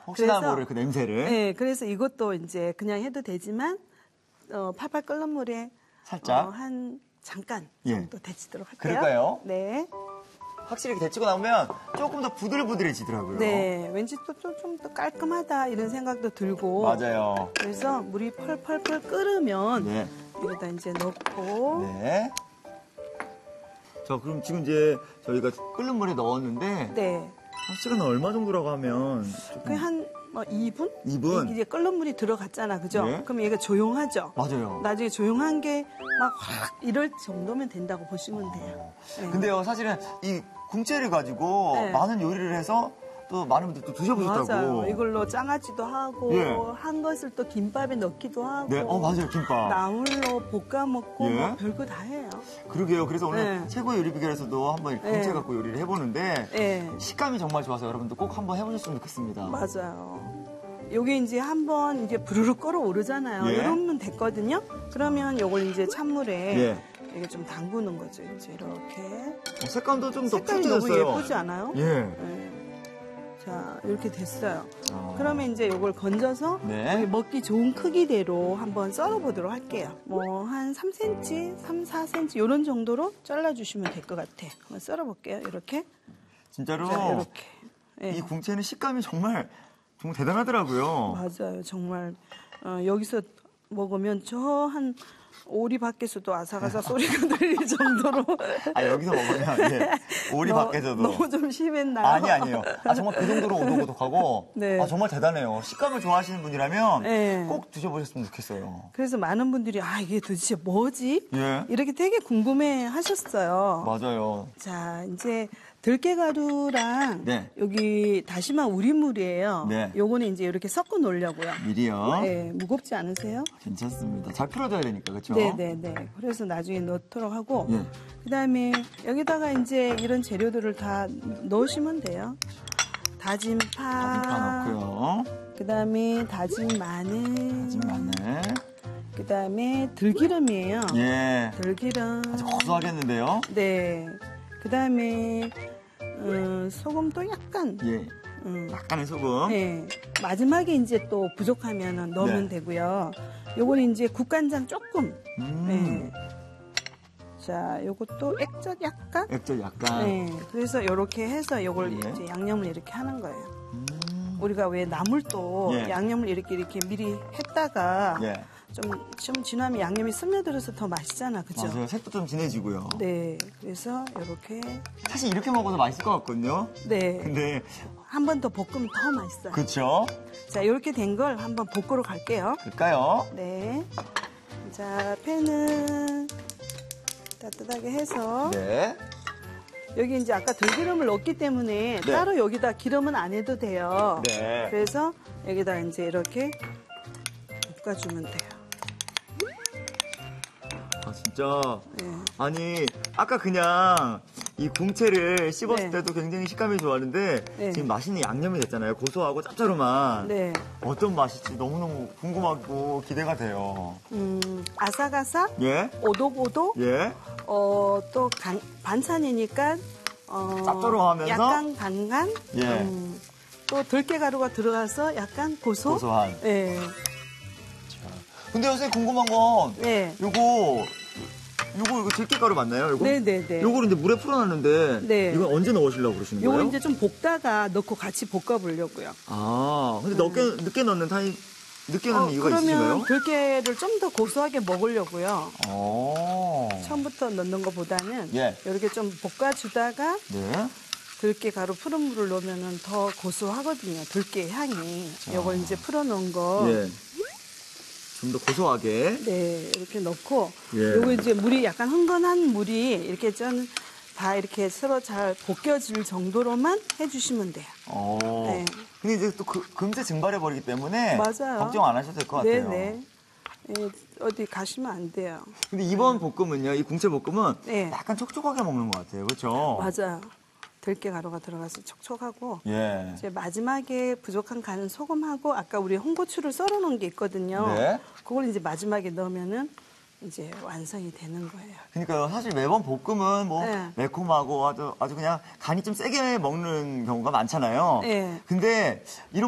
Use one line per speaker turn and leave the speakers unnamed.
혹시나 모를 그 냄새를.
네, 그래서 이것도 이제 그냥 해도 되지만 팔팔 끓는 물에
살짝
한 잠깐
예.
정도 데치도록 할게요.
그럴까요?
네.
확실히 이렇게 데치고 나오면 조금 더 부들부들해지더라고요.
네, 왠지 또 좀 더 깔끔하다 이런 생각도 들고.
맞아요.
그래서 물이 펄펄펄 끓으면
네.
여기다 이제 넣고.
네. 자, 그럼 지금 이제 저희가 끓는 물에 넣었는데
네.
시간은 얼마 정도라고 하면
한 2분?
2분?
이제 끓는 물이 들어갔잖아, 그죠?
네.
그럼 얘가 조용하죠?
맞아요.
나중에 조용한 게 막 확 이럴 정도면 된다고 보시면 돼요. 네.
근데요, 사실은 이 궁채를 가지고
네.
많은 요리를 해서 또 많은 분들 또 드셔보셨다고.
맞아요. 이걸로 장아찌도 하고
예.
한 것을 또 김밥에 넣기도 하고.
네, 맞아요, 김밥.
나물로 볶아 먹고
예.
뭐 별거 다 해요.
그러게요. 그래서 오늘
네.
최고의 요리 비결에서도 한번 이 궁채
네.
갖고 요리를 해보는데
네.
식감이 정말 좋아서 여러분들 꼭 한번 해보셨으면 좋겠습니다.
맞아요. 요게 이제 한번 이제 부르르 끓어오르잖아요.
예.
이러면 됐거든요. 그러면 요걸 이제 찬물에
예.
이게 좀 담그는 거죠. 이제 이렇게.
색감도 좀 더
색깔이 너무
푸짐했어요.
예쁘지 않아요?
예.
네. 자, 이렇게 됐어요.
아.
그러면 이제 요걸 건져서
네.
여기 먹기 좋은 크기대로 한번 썰어보도록 할게요. 뭐 한 3cm, 3, 4cm 이런 정도로 잘라주시면 될 것 같아. 한번 썰어볼게요. 이렇게.
진짜로
자, 이렇게. 예.
이 궁채는 식감이 정말 대단하더라고요.
맞아요. 정말 여기서 먹으면 저 한 오리 밖에서도 아삭아삭 소리가 들릴 정도로.
여기서 먹으면 예. 오리 밖에서도.
너무 좀 심했나요?
아니에요. 정말 그 정도로 오독오독하고
네.
정말 대단해요. 식감을 좋아하시는 분이라면
네.
꼭 드셔보셨으면 좋겠어요.
그래서 많은 분들이 이게 도대체 뭐지?
예.
이렇게 되게 궁금해 하셨어요.
맞아요.
자, 이제 들깨가루랑
네.
여기 다시마 우린물이에요.
네.
요거는 이제 이렇게 섞어 놓으려고요.
미리요.
네, 무겁지 않으세요?
괜찮습니다. 잘 풀어줘야 되니까, 그렇죠?
네네네. 그래서 나중에 넣도록 하고,
예.
그다음에 여기다가 이제 이런 재료들을 다 넣으시면 돼요. 다진 파,
파 넣고요.
그다음에 다진 마늘,
다진 마늘.
그다음에 들기름이에요.
예.
들기름.
아주 고소하겠는데요?
네. 그다음에 소금도 약간.
예. 약간의 소금.
네. 마지막에 이제 또 부족하면 넣으면
네.
되고요. 요거는 이제 국간장 조금. 네.
음.
자, 요것도 액젓 약간.
액젓 약간.
네. 그래서 요렇게 해서 요걸
예.
이제 양념을 이렇게 하는 거예요. 우리가 왜 나물도
예.
양념을 이렇게 미리 했다가
예.
좀 지나면 양념이 스며들어서 더 맛있잖아. 그죠?
맞아요. 색도 좀 진해지고요.
네. 그래서 요렇게.
사실 이렇게 먹어도 맛있을 것 같거든요.
네.
근데
한 번 더 볶으면 더 맛있어요.
그렇죠?
자, 이렇게 된 걸 한번 볶으러 갈게요.
그럴까요?
네. 자, 팬은 따뜻하게 해서
네.
여기 이제 아까 들기름을 넣었기 때문에
네.
따로 여기다 기름은 안 해도 돼요.
네.
그래서 여기다 이제 이렇게 볶아주면 돼요.
진짜.
네.
아니, 아까 그냥 이 궁채를 씹었을
네.
때도 굉장히 식감이 좋았는데
네.
지금 맛있는 양념이 됐잖아요. 고소하고 짭조름한.
네.
어떤 맛일지 너무너무 궁금하고 기대가 돼요.
아삭아삭,
예?
오독오독,
예?
또 반찬이니까
짭조름하면서?
약간 간간,
예.
또 들깨가루가 들어가서 약간
고소한.
네.
근데 선생님 궁금한 건
네.
이거 들깨가루 맞나요? 요거?
네네네.
요거를 이제 물에 풀어놨는데
네.
이건 언제 넣으시려고 그러시는 거예요?
요거 이제 좀 볶다가 넣고 같이 볶아보려고요.
아, 근데 늦게 넣는 늦게 넣는 이유가
그러면
있으신가요?
들깨를 좀 더 고소하게 먹으려고요.
어.
처음부터 넣는 것보다는
예.
이렇게 좀 볶아주다가
네.
들깨 가루 푸른 물을 넣으면 더 고소하거든요. 들깨 향이. 요걸 이제 풀어놓은 거.
예. 좀 더 고소하게.
네, 이렇게 넣고.
예.
요거 이제 물이 약간 흥건한 물이 이렇게 좀 다 이렇게 서로 잘 볶여질 정도로만 해주시면 돼요. 네.
근데 이제 또 금세 증발해버리기 때문에.
맞아요.
걱정 안 하셔도 될 것 같아요.
네네. 예, 어디 가시면 안 돼요.
근데 이번 볶음은요, 이 궁채 볶음은
네.
약간 촉촉하게 먹는 것 같아요. 그렇죠?
맞아요. 들깨 가루가 들어가서 촉촉하고.
예.
이제 마지막에 부족한 간은 소금하고 아까 우리 홍고추를 썰어놓은 게 있거든요.
네.
그걸 이제 마지막에 넣으면은 이제 완성이 되는 거예요.
그러니까 사실 매번 볶음은 뭐
네.
매콤하고 아주 그냥 간이 좀 세게 먹는 경우가 많잖아요.
네.
근데 이런